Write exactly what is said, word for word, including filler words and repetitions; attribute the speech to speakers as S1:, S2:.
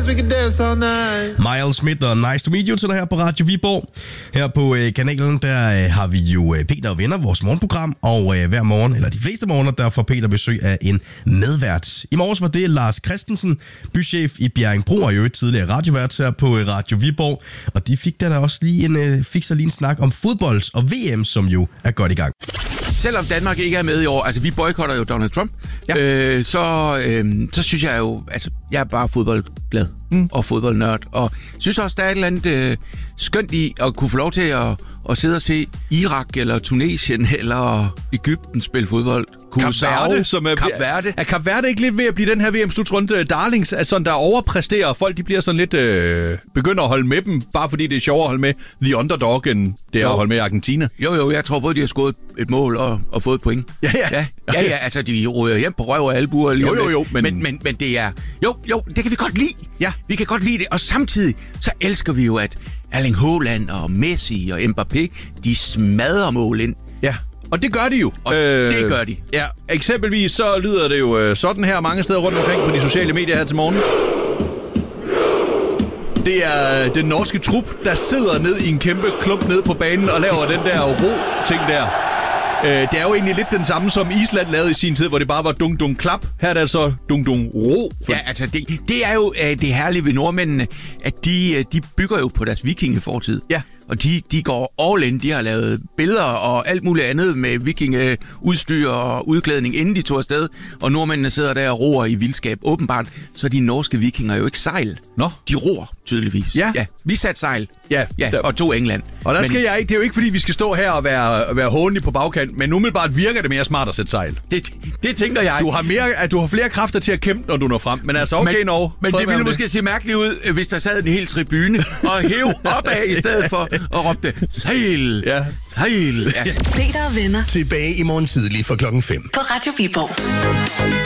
S1: dance, we can dance all night.
S2: Miles Smith og Nice to Meet You til dig her på Radio Viborg. Her på øh, kanalen, der øh, har vi jo øh, Peter og Venner, vores morgenprogram. Og øh, hver morgen, eller de fleste morgener, der får Peter besøg af en medvært. I morges var det Lars Christensen, bychef i Bjerringbro, og jo et tidligere radiovært her på øh, Radio Viborg. Og de fik der da også lige en, øh, fik så lige en snak om fodbold og V M, som jo er godt i gang.
S3: Selvom Danmark ikke er med i år, altså vi boykotter jo Donald Trump, ja. øh, så, øh, så synes jeg jo, altså jeg er bare fodboldglad mm. og fodboldnørd, og synes også, der er et eller andet øh, skønt i at kunne få lov til at, at sidde og se Irak eller Tunesien eller Egypten spille fodbold.
S4: Kap Verde, som er,
S3: Kap Verde.
S4: Er Kap Verde ikke lidt ved at blive den her V M-slutrunde darlings, altså sådan der overpræsterer, og folk de bliver sådan lidt øh, begynder at holde med dem, bare fordi det er sjovere at holde med the underdog, end det er jo. At holde med Argentina?
S3: Jo, jo, jeg tror både, de har scoret et mål og, og fået et point.
S4: Ja, ja.
S3: Ja, ja, ja, altså de ryger hjem på røv og albuer.
S4: Jo, jo, jo.
S3: Men... Men, men, men det er... Jo, jo, det kan vi godt lide. Ja. Vi kan godt lide det, og samtidig så elsker vi jo, at Erling Haaland og Messi og Mbappé, de smadrer mål ind.
S4: Ja. Og det gør de jo.
S3: Og øh, det gør de.
S4: Ja, eksempelvis så lyder det jo øh, sådan her mange steder rundt omkring på de sociale medier her til morgen. Det er den norske trup, der sidder ned i en kæmpe klump nede på banen og laver den der ro-ting der. Øh, det er jo egentlig lidt den samme, som Island lavede i sin tid, hvor det bare var dung-dung-klap. Her er det altså dung-dung-ro.
S3: Ja, altså det, det er jo øh, det herlige ved nordmændene, at de, de bygger jo på deres vikingefortid. Ja. Og de, de går all in. De har lavet billeder og alt muligt andet med vikingeudstyr og udklædning, inden de tog afsted. Og nordmændene sidder der og roer i vildskab. Åbenbart, så er de norske vikinger jo ikke sejl.
S4: Nå.
S3: De roer tydeligvis.
S4: Ja.
S3: Ja. Vi satte sejl.
S4: Ja.
S3: Ja,
S4: der...
S3: og tog England.
S4: Og der
S3: men...
S4: skal jeg ikke. Det er jo ikke, fordi vi skal stå her og være, være hånlige på bagkant, men umiddelbart virker det mere smart at sætte sejl.
S3: Det, det tænker jeg.
S4: Du har, mere, at du har flere kræfter til at kæmpe, når du når frem. Men altså, okay,
S3: men,
S4: Norge.
S3: Men det ville måske det. se mærkeligt ud, hvis der sad en hel tribune og hæv opad i stedet for at råbte sejl. Ja. Sejl. Ja.
S5: Peter og Venner.
S6: Tilbage i morgen tidlig for klokken fem.
S5: På Radio Viborg.